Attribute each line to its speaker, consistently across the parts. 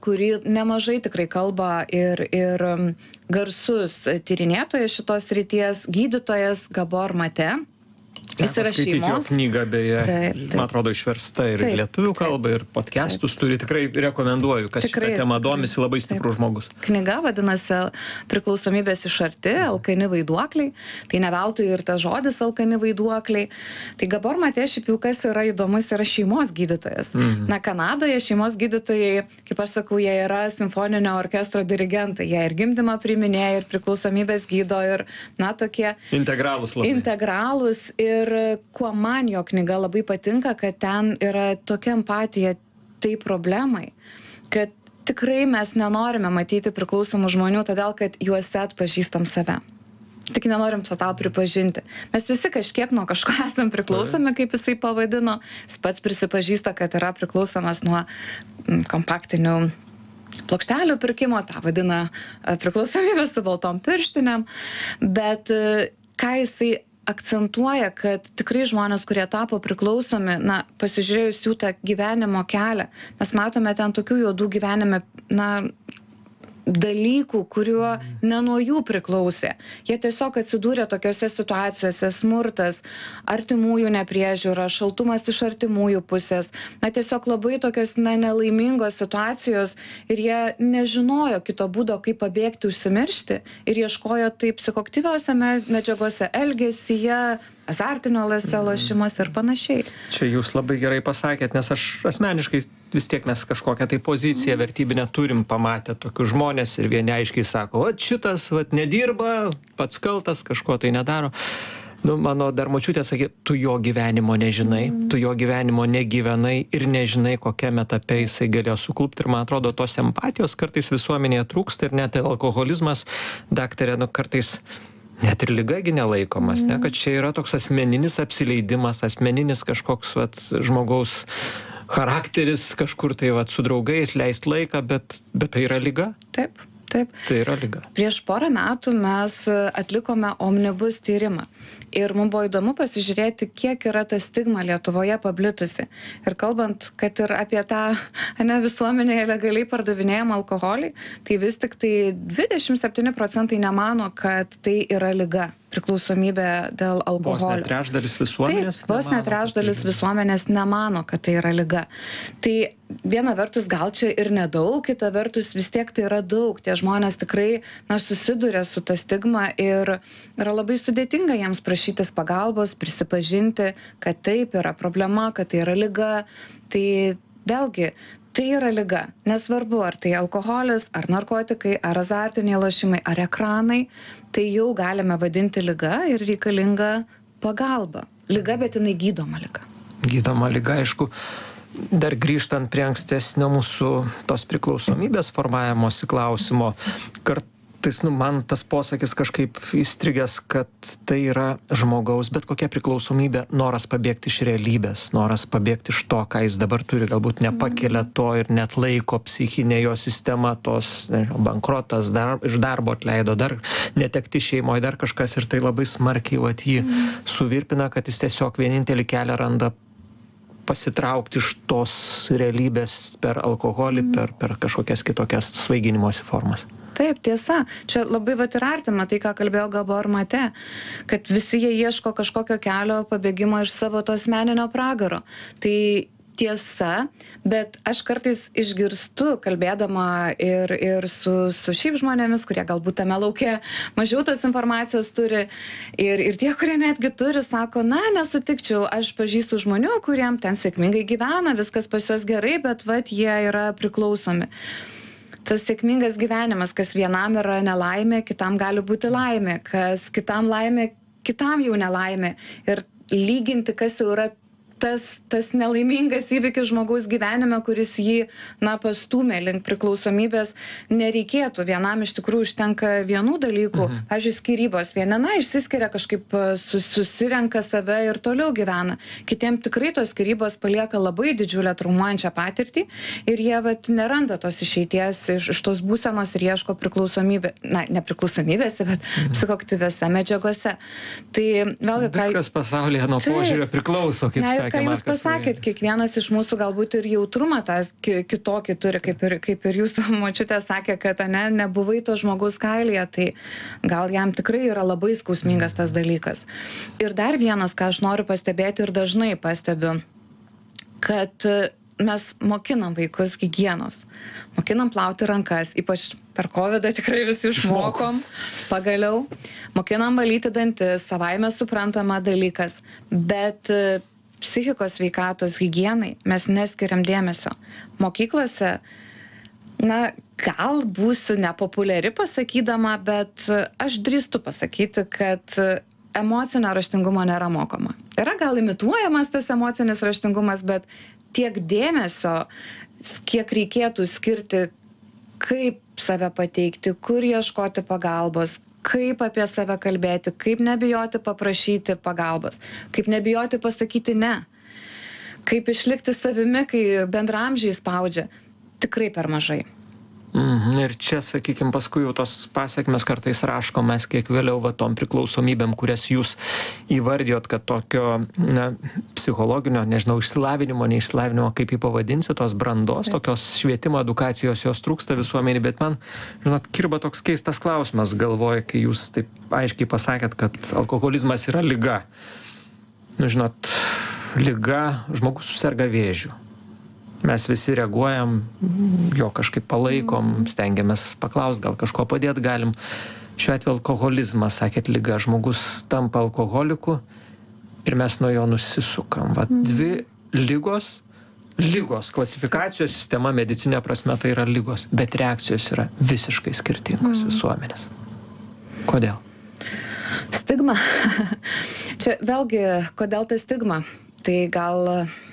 Speaker 1: kuri nemažai tikrai kalba ir garsus tyrinėtojas šitos srities, gydytojas Gabor Mate. Jis yra
Speaker 2: skaityti jo
Speaker 1: šeimos.
Speaker 2: knygą, beje,
Speaker 1: Taip.
Speaker 2: man atrodo, išversta ir
Speaker 1: Taip,
Speaker 2: lietuvių kalba, ir podcastus turi, tikrai rekomenduoju, kas šitą temą domisi, labai stiprus žmogus.
Speaker 1: Knyga vadinasi Priklausomybės iš arti, alkani vaiduokliai. Tai ne veltui ir tas žodis alkani vaiduokliai. Tai Gabor Mate šiaip jau kas yra įdomus, yra šeimos gydytojas. Na, Kanadoje šeimos gydytojai, kaip aš sakau, jie yra simfoninio orkestro dirigentai. Jie ir gimdymą priiminėja, ir priklausomybės gydo, ir, na, tokie
Speaker 2: Integralūs labai.
Speaker 1: integralūs. Ir kuo man jo knyga labai patinka, kad ten yra tokia empatija tai problemai, kad tikrai mes nenorime matyti priklausomų žmonių, todėl kad juose atpažįstam save. Tik nenorim to tau pripažinti. Mes visi kažkiek nuo kažko esam priklausomi, kaip jisai pavadino. Jis pats prisipažįsta, kad yra priklausomas nuo kompaktinių plokštelių pirkimo, tą vadina priklausomybę su baltom pirštinėm. Bet ką jisai akcentuoja, kad tikrai žmonės, kurie tapo priklausomi, na, pasižiūrėjus jų tą gyvenimo kelią, mes matome ten tokių juodų gyvenime, na, dalykų, kuriuo ne nuo jų priklausė. Jie tiesiog atsidūrė tokiose situacijose, smurtas, artimųjų nepriežiūra, šaltumas iš artimųjų pusės, na, tiesiog labai tokios, na, nelaimingos situacijos ir jie nežinojo kito būdo, kaip pabėgti, užsimiršti ir ieškojo tai psichoaktyviose medžiagose, elgesyje, azartinio lošimuose ir panašiai.
Speaker 2: Čia jūs labai gerai pasakėt, nes aš asmeniškai vis tiek mes kažkokią tai poziciją vertybinę turim pamatę tokius žmonės ir vieni aiškiai sako, vat šitas vat nedirba, pats kaltas, kažko tai nedaro. Nu, mano dar močiutė sakė, tu jo gyvenimo nežinai, tu jo gyvenimo negyvenai ir nežinai, kokiame etape jisai galėjo suklupti. Ir man atrodo, tos empatijos kartais visuomenėje trūksta ir net alkoholizmas, daktarė, nu, kartais net ir lygagi nelaikomas, ne, kad čia yra toks asmeninis apsileidimas, asmeninis kažkoks vat, žmogaus charakteris kažkur tai vat, su draugais leist laiką, bet tai yra liga?
Speaker 1: Taip. Taip.
Speaker 2: Tai yra liga.
Speaker 1: Prieš porą metų mes atlikome omnibus tyrimą ir mums buvo įdomu pasižiūrėti, kiek yra ta stigma Lietuvoje paplitusi. Ir kalbant, kad ir apie tą visuomenėje legaliai pardavinėjamą alkoholį, tai vis tik tai 27% nemano, kad tai yra liga, priklausomybė dėl alkoholio.
Speaker 2: Vos net trečdalis visuomenės.
Speaker 1: Taip, vos net trečdalis visuomenės nemano, kad tai yra liga. Tai viena vertus gal čia ir nedaug, kita vertus vis tiek tai yra daug. Tie žmonės tikrai, na, susiduria su ta stigma ir yra labai sudėtinga jiems prašytis pagalbos, prisipažinti, kad taip yra problema, kad tai yra liga. Tai vėlgi, tai yra liga. Nesvarbu, ar tai alkoholis, ar narkotikai, ar azartiniai lošimai, ar ekranai, tai jau galime vadinti liga ir reikalinga pagalba. Liga, bet jinai gydoma liga.
Speaker 2: Gydoma liga, aišku. Dar grįžtant prie ankstesnio mūsų tos priklausomybės formavimosi klausimo, kartais, nu, man tas posakis kažkaip įstrigęs, kad tai yra žmogaus, bet kokia priklausomybė, noras pabėgti iš realybės, noras pabėgti iš to, ką jis dabar turi, galbūt nepakelia to ir net laiko psichinė jo sistema, tos, nežinau, bankrotas, iš darbo atleido, dar netekti šeimoje, dar kažkas ir tai labai smarkiai vat jį suvirpina, kad jis tiesiog vienintelį kelią randa pasitraukti iš tos realybės per alkoholį, per kažkokias kitokias svaiginimosi formas.
Speaker 1: Taip, tiesa. Čia labai vat ir artima tai, ką kalbėjo Gabor Mate, kad visi jie ieško kažkokio kelio pabėgimo iš savo to asmeninio pragaro. Tai tiesa, bet aš kartais išgirstu, kalbėdama ir su šiaip žmonėmis, kurie galbūt tame lauke mažiau tos informacijos turi, ir tie, kurie netgi turi, sako, na, nesutikčiau, aš pažįstu žmonių, kuriem ten sėkmingai gyvena, viskas pas juos gerai, bet vat jie yra priklausomi. Tas sėkmingas gyvenimas, kas vienam yra nelaimė, kitam gali būti laimė, kas kitam laimė, kitam jau nelaimė. Ir lyginti, kas jau yra tas nelaimingas įvykis žmogaus gyvenime, kuris jį, na, pastūmė link priklausomybės, nereikėtų. Vienam iš tikrųjų užtenka vienų dalykų. Pavyzdžiui, skyrybos. Viena išsiskiria kažkaip, susirenka save ir toliau gyvena. Kitiem tikrai tos skyrybos palieka labai didžiulę traumuojančią patirtį ir jie vat neranda tos išeities iš tos būsenos ir ieško priklausomybė, na, nepriklausomybėse, bet psichoaktyviose medžiagose. Tai vėlgi,
Speaker 2: viskas pasaulyje nuo požiūrio priklauso, kaip sakė.
Speaker 1: ką jūs pasakėt, kiekvienas iš mūsų galbūt ir jautrumą tą kitokį turi, kaip ir jūsų močiutė sakė, kad nebuvai to žmogaus kailyje, tai gal jam tikrai yra labai skausmingas tas dalykas. Ir dar vienas, ką aš noriu pastebėti ir dažnai pastebiu, kad mes mokinam vaikus higienos, mokinam plauti rankas, ypač per COVID tikrai visi išmokom, pagaliau, mokinam valyti dantis, savaime suprantama dalykas, bet psichikos sveikatos higienai mes neskiriam dėmesio. Mokyklose, gal būsiu nepopuliari pasakydama, bet aš drįstu pasakyti, kad emocinio raštingumo nėra mokoma. Yra gal imituojamas tas emocinis raštingumas, bet tiek dėmesio, kiek reikėtų skirti, kaip save pateikti, kur ieškoti pagalbos, kaip apie save kalbėti, kaip nebijoti paprašyti pagalbos, kaip nebijoti pasakyti ne, kaip išlikti savimi, kai bendraamžiai spaudžia. Tikrai per mažai.
Speaker 2: Ir čia, sakykime, paskui jau tos pasiekmes kartais raško mes kiek vėliau tom priklausomybėm, kurias jūs įvardijot, kad tokio psichologinio, išsilavinimo, neišsilavinimo, kaip jį pavadinsi, tos brandos, tokios švietimo, edukacijos jos trūksta visuomenį, bet man, kirba toks keistas klausimas galvoje, kai jūs taip aiškiai pasakėt, kad alkoholizmas yra liga. Liga, žmogus suserga vėžiu. Mes visi reaguojam, jo kažkaip palaikom, stengiamės paklausti, gal kažko padėti galim. Šiuo atveju alkoholizmas, sakėt, liga, žmogus tampa alkoholiku ir mes nuo jo nusisukam. Dvi lygos, klasifikacijos sistema medicinė prasme tai yra lygos, bet reakcijos yra visiškai skirtingos visuomenės. Kodėl?
Speaker 1: Stigma. Čia vėlgi, kodėl ta stigma? Tai gal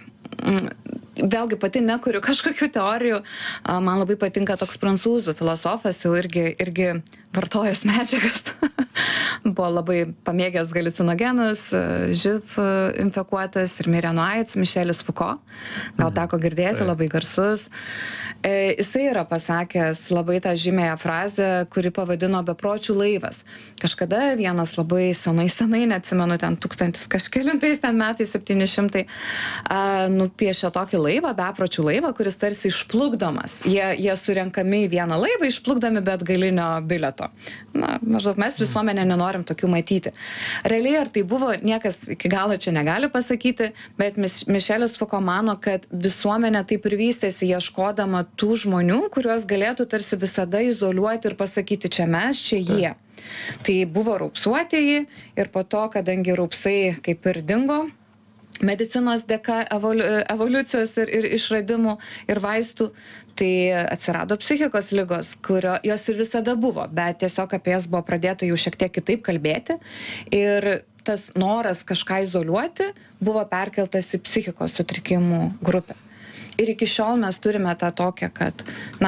Speaker 1: vėlgi pati nekuriu kažkokių teorijų. Man labai patinka toks prancūzų filosofas, jau irgi vartojęs medžiagas. Buvo labai pamėgęs haliucinogenus, živ infekuotas ir mirė nuo AIDS, Mišelis Foucault. Gal teko girdėti, labai garsus. Jisai yra pasakęs labai tą žymėją frazę, kuri pavadino bepročių laivas. Kažkada vienas labai senai, neatsimenu, ten 1000 kažkelintais ten metais, 700, nupiešė tokį laivą, bepročių laivą, kuris tarsi išplukdomas. Jie surenkami į vieną laivą, išplukdomi be atgalinio bilieto. Maždaug mes visuomenė nenorim tokių matyti. Realiai ar tai buvo, niekas iki galo čia negali pasakyti, bet Mišelis Foucault mano, kad visuomenė taip ir vystėsi ieškodama tų žmonių, kuriuos galėtų tarsi visada izoliuoti ir pasakyti, čia mes, čia jie. Tai buvo raupsuotieji ir po to, kadangi raupsai kaip ir dingo, medicinos dėka evoliucijos ir išradimų ir vaistų, tai atsirado psichikos ligos, jos ir visada buvo, bet tiesiog apie jas buvo pradėta jau šiek tiek kitaip kalbėti ir tas noras kažką izoliuoti buvo perkeltas į psichikos sutrikimų grupę. Ir iki šiol mes turime tą tokią, kad,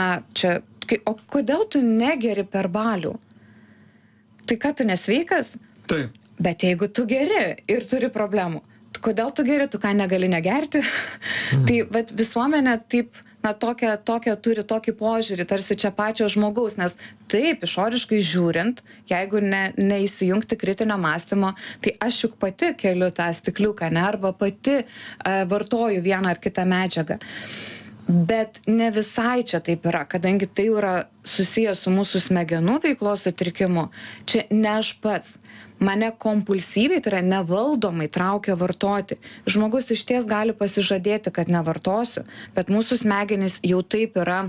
Speaker 1: o kodėl tu negeri per balių? Tai ką, tu nesveikas?
Speaker 2: Taip.
Speaker 1: Bet jeigu tu geri ir turi problemų, kodėl tu geri, tu ką negali negerti? Tai visuomenė taip, tokia turi tokį požiūrį, tarsi čia pačio žmogaus, nes taip, išoriškai žiūrint, jeigu neįsijungti kritinio mąstymo, tai aš juk pati keliu tą stikliuką, arba pati vartoju vieną ar kitą medžiagą. Bet ne visai čia taip yra, kadangi tai yra susijęs su mūsų smegenų veiklos sutrikimu, čia ne aš pats. Mane kompulsyviai, tai yra nevaldomai traukia vartoti. Žmogus išties gali pasižadėti, kad nevartosiu, bet mūsų smegenys jau taip yra,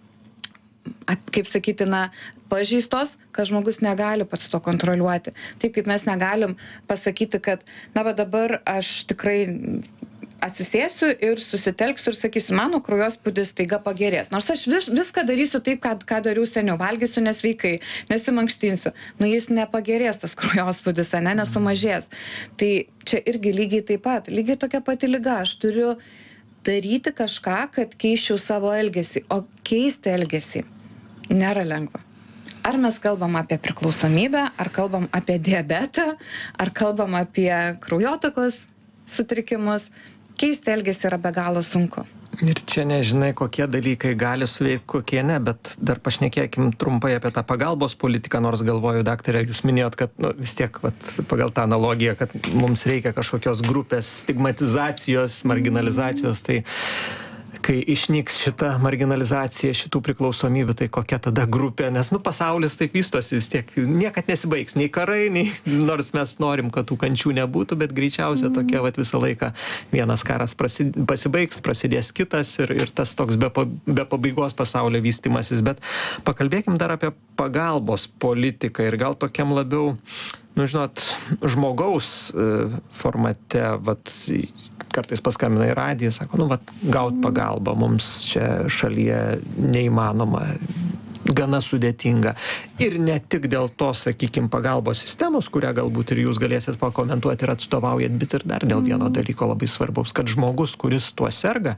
Speaker 1: kaip sakyti, pažeistos, kad žmogus negali pats to kontroliuoti. Taip kaip mes negalim pasakyti, kad dabar aš tikrai atsisėsiu ir susitelksiu ir sakysiu, mano kraujospūdis staiga pagerės. Nors aš viską darysiu taip, ką dariau seniau, valgysiu nesveikai, nesimankštinsiu. Jis nepagerės tas kraujospūdis, nesumažės. Tai čia irgi lygiai taip pat, lygiai tokia pati liga. Aš turiu daryti kažką, kad keisčiau savo elgesį. O keisti elgesį nėra lengva. Ar mes kalbam apie priklausomybę, ar kalbam apie diabetą, ar kalbam apie kraujotakos sutrikimus, keisti elgesį yra be galo sunku.
Speaker 2: Ir čia nežinai, kokie dalykai gali suveikti, kokie ne, bet dar pašnekėkim trumpai apie tą pagalbos politiką, nors galvoju, daktarė, jūs minėjot, kad vis tiek pagal tą analogiją, kad mums reikia kažkokios grupės stigmatizacijos, marginalizacijos, tai kai išnyks šita marginalizacija šitų priklausomybių, tai kokia tada grupė, nes pasaulis taip vystosi vis tiek, niekad nesibaigs, nei karai, nei, nors mes norim, kad tų kančių nebūtų, bet greičiausia tokia visą laiką vienas karas pasibaigs, prasidės kitas ir tas toks be pabaigos pasaulio vystimasis, bet pakalbėkim dar apie pagalbos politiką ir gal tokiam labiau, žinot, žmogaus formate, kartais paskambina į radiją, sako, gaut pagalbą mums čia šalyje neįmanoma, gana sudėtinga. Ir ne tik dėl to, sakykim, pagalbos sistemos, kurią galbūt ir jūs galėsit pakomentuoti ir atstovaujat, bet ir dar dėl vieno dalyko labai svarbaus, kad žmogus, kuris tuo serga,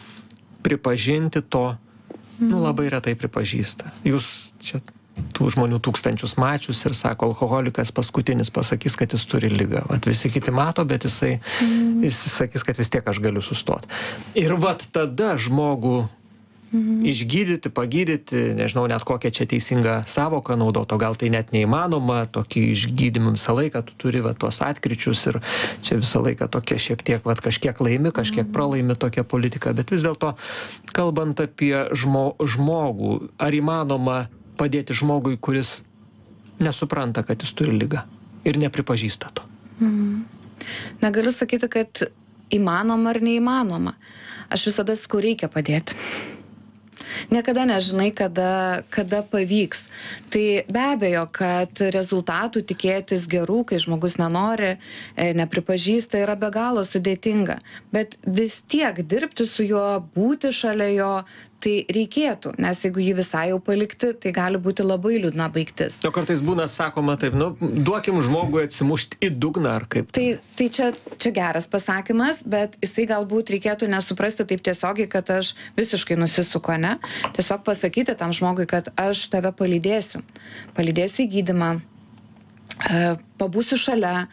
Speaker 2: pripažinti to, labai retai pripažįsta. Jūs čia tų žmonių tūkstančius mačius ir sako, alkoholikas paskutinis pasakys, kad jis turi ligą. Visi kiti mato, bet jis sakys, kad vis tiek aš galiu sustoti. Ir tada žmogų išgydyti, pagydyti, nežinau net kokią čia teisingą savoką naudoti, o gal tai net neįmanoma, tokį išgydymą visą laiką, tu turi tuos atkryčius ir čia visą laiką tokia šiek tiek, kažkiek laimi, kažkiek pralaimi tokia politika, bet vis dėlto, kalbant apie žmogų, ar įmanoma padėti žmogui, kuris nesupranta, kad jis turi ligą ir nepripažįsta to?
Speaker 1: Negaliu sakyti, kad įmanoma ar neįmanoma. Aš visada sakau, reikia padėti. Niekada nežinai, kada pavyks. Tai be abejo, kad rezultatų tikėtis gerų, kai žmogus nenori, nepripažįsta, yra be galo sudėtinga. Bet vis tiek dirbti su juo, būti šalia jo, tai reikėtų, nes jeigu jį visai jau palikti, tai gali būti labai liūdna baigtis.
Speaker 2: O kartais būna sakoma taip, duokim žmogui atsimušti į dugną ar kaip.
Speaker 1: Tai čia geras pasakymas, bet jisai galbūt reikėtų nesuprasti taip tiesiogiai, kad aš visiškai nusisuku, ne? Tiesiog pasakyti tam žmogui, kad aš tave palydėsiu į gydymą, pabūsiu šalia,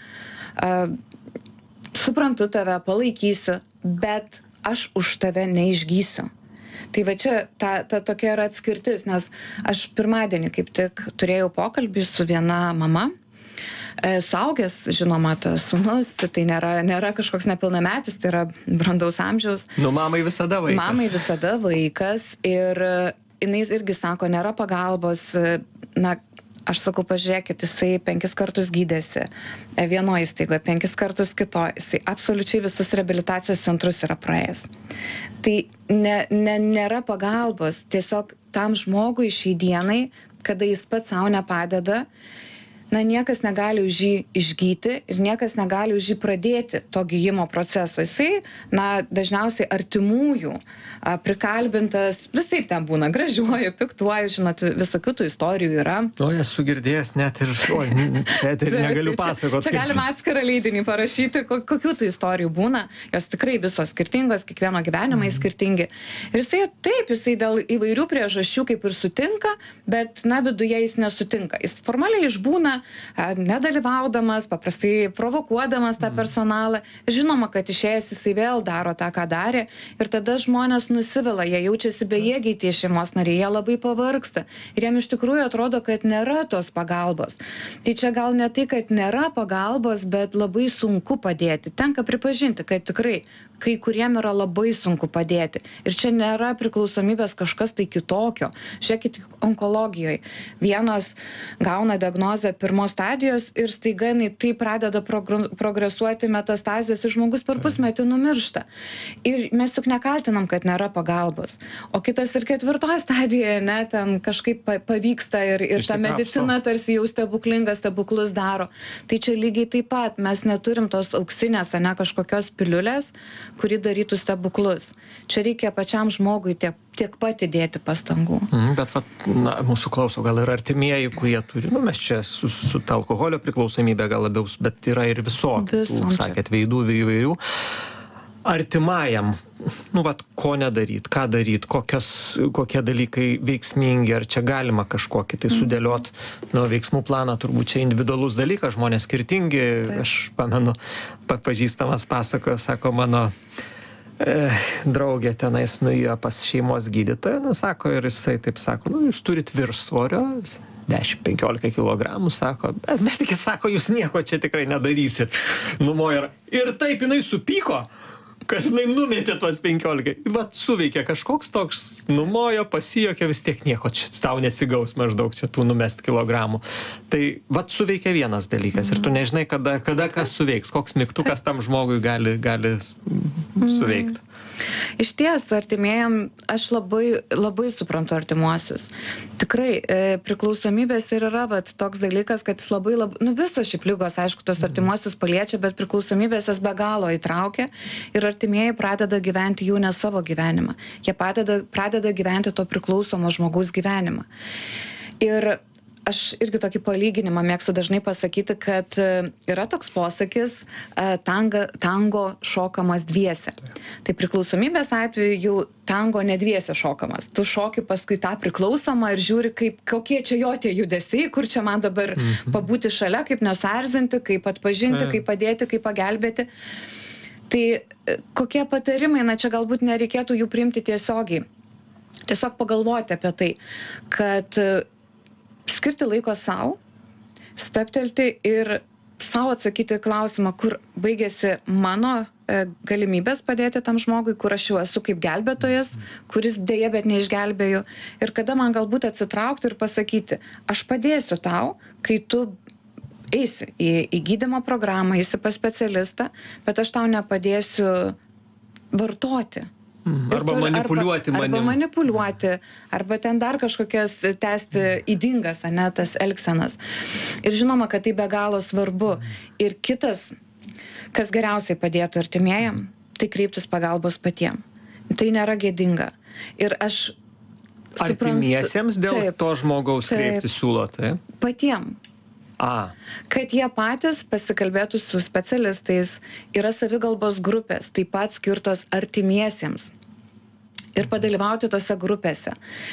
Speaker 1: suprantu tave, palaikysiu, bet aš už tave neišgysiu. Tai čia ta tokia yra atskirtis, nes aš pirmadienį kaip tik turėjau pokalbį su viena mama, suaugęs, žinoma, tas sūnus, tai nėra kažkoks nepilnametis, tai yra brandaus amžiaus.
Speaker 2: Mamai visada vaikas.
Speaker 1: Mamai visada vaikas ir jinai irgi sako, nėra pagalbos, aš sakau, pažiūrėkit, jisai 5 kartus gydėsi vienoje įstaigoje, 5 kartus kitoje, jisai absoliučiai visus reabilitacijos centrus yra praėjęs. Tai nėra pagalbos, tiesiog tam žmogui šiai dienai, kada jis pats savo nepadeda, niekas negali už jį išgyti ir niekas negali už jį pradėti to gyjimo proceso. Jisai, dažniausiai artimųjų prikalbintas, visaip ten būna, gražiuoju, piktuoju, žinot, visokių tų istorijų yra.
Speaker 2: Esu girdėjęs net ir, čia negaliu pasakoti.
Speaker 1: Čia galima atskirą leidinį parašyti, kokių tų istorijų būna, jos tikrai visos skirtingos, kiekvieno gyvenimai skirtingi. Ir jisai dėl įvairių priežasčių kaip ir sutinka, bet viduje jis nesutinka. Jis formaliai išbūna, nedalyvaudamas, paprastai provokuodamas tą personalą. Žinoma, kad išėjęs jisai vėl daro tą, ką darė ir tada žmonės nusivila, jie jaučiasi bejėgiai tie šeimos nariai, jie labai pavargsta ir jiem iš tikrųjų atrodo, kad nėra tos pagalbos. Tai čia gal ne tai, kad nėra pagalbos, bet labai sunku padėti. Tenka pripažinti, kad tikrai kai kuriem yra labai sunku padėti. Ir čia nėra priklausomybės kažkas tai kitokio. Žiūrėkit, onkologijoje. Vienas gauna diagnozę 1 stadijos ir staiga tai pradeda progresuoti metastazės ir žmogus per pusmetį numiršta. Ir mes juk nekaltinam, kad nėra pagalbos. O kitas ir 4 stadijoje, ten kažkaip pavyksta ir ta medicina tarsi jau stebuklus daro. Tai čia lygiai taip pat mes neturim tos auksinės, kažkokios piliulės, kuri darytų stebuklus. Čia reikia pačiam žmogui tiek pat įdėti pastangų.
Speaker 2: Bet mūsų klauso gal ir artimieji, kurie turi, mes čia su ta alkoholio priklausomybė gal labiau, bet yra ir visokių, sakėt, veidų įvairių. Artimajam, ko nedaryt, ką daryt, kokie dalykai veiksmingi, ar čia galima kažkokį tai sudėliot, veiksmų planą, turbūt čia individualus dalykas, žmonės skirtingi. Aš pamenu, pažįstamas pasakojo, sako, mano Draugė tenais nuėjo pas šeimos gydytoją, nu, sako, ir jisai taip sako, nu, jūs turit viršsvorio, 10-15 kilogramų, sako, bet medikė sako, jūs nieko čia tikrai nedarysit. Numojo ir taip jinai supyko, kad jinai numetė tuos 15. Vat suveikė kažkoks toks, numojo, pasijokė, vis tiek nieko čia tau nesigaus maždaug čia tų numest kilogramų. Tai vat suveikė vienas dalykas ir tu nežinai, kada kas suveiks, koks mygtukas tam žmogui gali suveikti.
Speaker 1: Iš ties, artimėjam, aš labai suprantu artimuosius. Tikrai, priklausomybės ir yra toks dalykas, kad jis labai, nu visos šiaip ligos, aišku, tos artimuosius paliečia, bet priklausomybės jos be galo įtraukia ir artimieji pradeda gyventi jų ne savo gyvenimą. Jie pradeda gyventi to priklausomo žmogaus gyvenimą. Ir aš irgi tokį palyginimą mėgstu dažnai pasakyti, kad yra toks posakis tango šokamas dviese. Tai priklausomybės atveju jau tango ne dviese šokamas. Tu šoki paskui tą priklausomą ir žiūri, kokie čia jo tie judesiai, kur čia man dabar pabūti šalia, kaip nesuerzinti, kaip atpažinti, kaip padėti, kaip pagelbėti. Tai kokie patarimai, na čia galbūt nereikėtų jų priimti tiesiogiai. Tiesiog pagalvoti apie tai, kad skirti laiko savo, stabtelti ir savo atsakyti klausimą, kur baigėsi mano galimybės padėti tam žmogui, kur aš jau esu kaip gelbėtojas, kuris dėja, bet neišgelbėjau. Ir kada man galbūt atsitraukti ir pasakyti, aš padėsiu tau, kai tu eisi į gydymo programą, eisi pas specialistą, bet aš tau nepadėsiu vartoti.
Speaker 2: Arba manipuliuoti manim.
Speaker 1: Arba manipuliuoti, arba ten dar kažkokias tęsti ydingas, tas elgsenas. Ir žinoma, kad tai be galo svarbu. Ir kitas, kas geriausiai padėtų artimėjam, tai kreiptis pagalbos patiem. Tai nėra gėdinga. Ir aš suprantu.
Speaker 2: Artimiesiems dėl to žmogaus kreiptis siūlo, tai?
Speaker 1: Patiem. Kad jie patys pasikalbėtų su specialistais, yra savigalbos grupės, taip pat skirtos artimiesiems. Ir padalyvauti tose grupėse.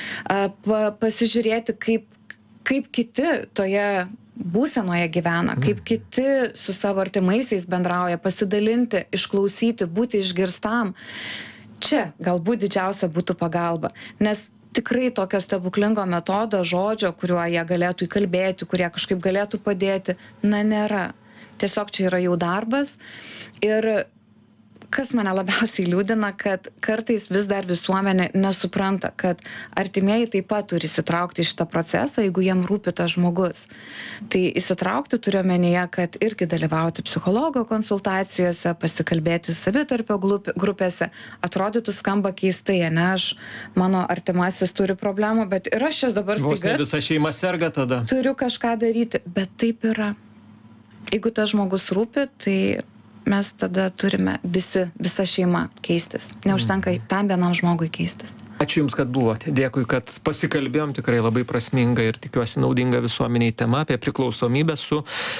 Speaker 1: Pasižiūrėti, kaip kiti toje būsenoje gyvena, kaip kiti su savo artimaisiais bendrauja, pasidalinti, išklausyti, būti išgirstam. Čia galbūt didžiausia būtų pagalba. Nes tikrai tokio stebuklingo metodo, žodžio, kuriuo jie galėtų įkalbėti, kurie kažkaip galėtų padėti, nėra. Tiesiog čia yra jų darbas. Ir kas mane labiausiai liūdina, kad kartais vis dar visuomenė nesupranta, kad artimieji taip pat turi įsitraukti į šitą procesą, jeigu jiem rūpi tas žmogus. Tai įsitraukti turiu omenyje, kad irgi dalyvauti psichologo konsultacijose, pasikalbėti savitarpio grupėse. Atrodytų skamba keistai, mano artimasis turi problemų, bet ir aš čia dabar
Speaker 2: staiga. Vos ne visa šeima serga tada.
Speaker 1: Turiu kažką daryti, bet taip yra. Jeigu tas žmogus rūpi, tai mes tada turime visa šeima keistis. Neužtenka tam vienam žmogui keistis.
Speaker 2: Ačiū Jums, kad buvote. Dėkui, kad pasikalbėjom, tikrai labai prasminga ir tikiuosi naudinga visuomeniai tema apie priklausomybę su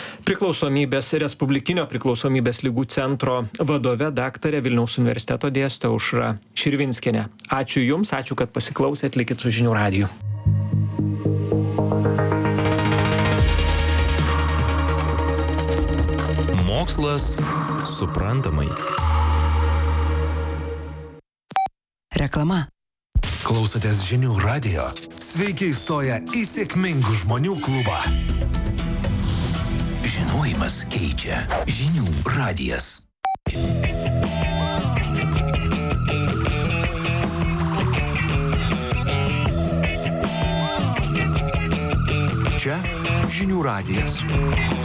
Speaker 2: Respublikinio priklausomybės ligų centro vadove daktare Vilniaus universiteto dėstytoja Aušra Širvinskienė. Ačiū Jums, ačiū, kad pasiklausėt, likit su Žinių radiju.
Speaker 3: Mokslas suprantamai.
Speaker 4: Reklama.
Speaker 5: Klausotės Žinių radijo. Sveiki įstoję į sėkmingų žmonių klubą.
Speaker 3: Žinojimas keičia. Žinių radijas.
Speaker 5: Čia Žinių radijas.